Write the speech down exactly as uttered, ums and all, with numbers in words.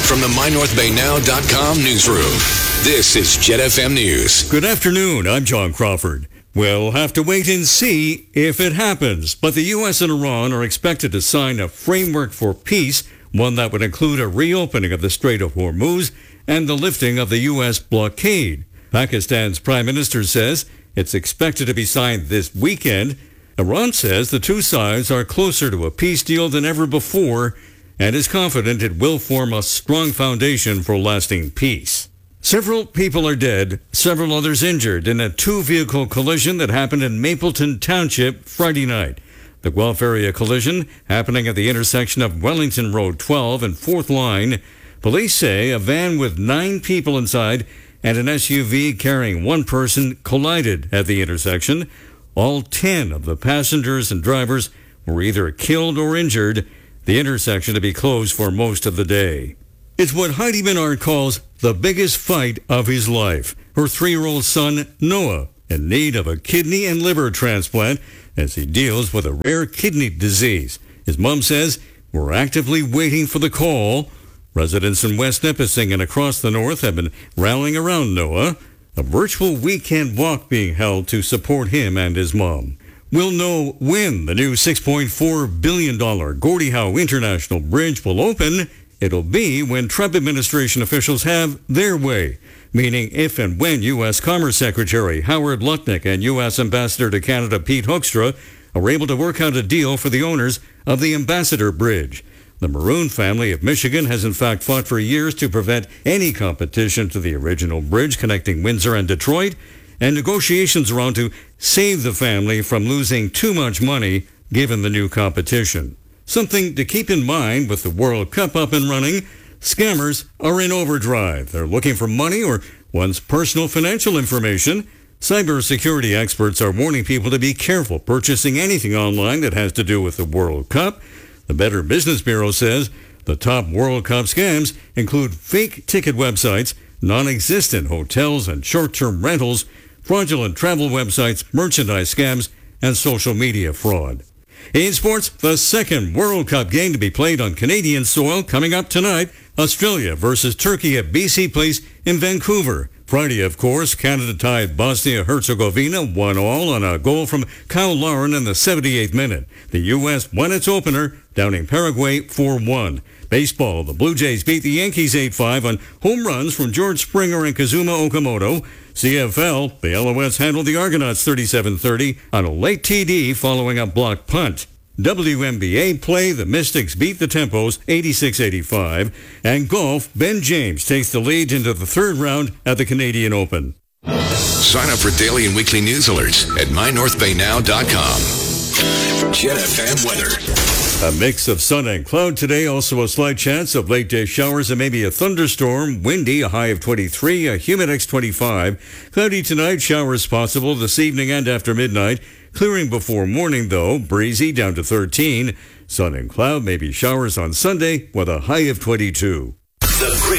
from the my north bay now dot com newsroom, this is Jet F M News. Good afternoon. I'm John Crawford. We'll have to wait and see if it happens, but the U S and Iran are expected to sign a framework for peace, one that would include a reopening of the Strait of Hormuz and the lifting of the U S blockade. Pakistan's prime minister says it's expected to be signed this weekend. Iran says the two sides are closer to a peace deal than ever before and is confident it will form a strong foundation for lasting peace. Several people are dead, several others injured in a two-vehicle collision that happened in Mapleton Township Friday night. The Guelph area collision happening at the intersection of Wellington Road twelve and fourth Line. Police say a van with nine people inside and an S U V carrying one person collided at the intersection. All ten of the passengers and drivers were either killed or injured. The intersection to be closed for most of the day. It's what Heidi Menard calls the biggest fight of his life. Her three-year-old son, Noah, in need of a kidney and liver transplant as he deals with a rare kidney disease. His mom says, we're actively waiting for the call. Residents in West Nipissing and across the north have been rallying around Noah. A virtual weekend walk being held to support him and his mom. We'll know when the new six point four billion dollars Gordie Howe International Bridge will open. It'll be when Trump administration officials have their way, meaning if and when U S. Commerce Secretary Howard Lutnick and U S. Ambassador to Canada Pete Hoekstra are able to work out a deal for the owners of the Ambassador Bridge. The Maroon family of Michigan has in fact fought for years to prevent any competition to the original bridge connecting Windsor and Detroit, and negotiations are on to save the family from losing too much money given the new competition. Something to keep in mind with the World Cup up and running, scammers are in overdrive. They're looking for money or one's personal financial information. Cybersecurity experts are warning people to be careful purchasing anything online that has to do with the World Cup. The Better Business Bureau says the top World Cup scams include fake ticket websites, non-existent hotels and short-term rentals, fraudulent travel websites, merchandise scams, and social media fraud. In sports, the second World Cup game to be played on Canadian soil coming up tonight. Australia versus Turkey at B C Place in Vancouver. Friday, of course, Canada tied Bosnia-Herzegovina one all on a goal from Kyle Lauren in the seventy-eighth minute. The U S won its opener, downing Paraguay four one. Baseball, the Blue Jays beat the Yankees eight five on home runs from George Springer and Kazuma Okamoto. C F L, the L O S handled the Argonauts thirty-seven thirty on a late T D following a blocked punt. W N B A play, the Mystics beat the Tempos eighty-six eighty-five. And golf, Ben James takes the lead into the third round at the Canadian Open. Sign up for daily and weekly news alerts at my north bay now dot com. Jet F M weather. A mix of sun and cloud today, also a slight chance of late day showers and maybe a thunderstorm. Windy, a high of twenty-three, a humidex twenty-five. Cloudy tonight, showers possible this evening and after midnight. Clearing before morning though, breezy down to thirteen. Sun and cloud, maybe showers on Sunday with a high of twenty-two.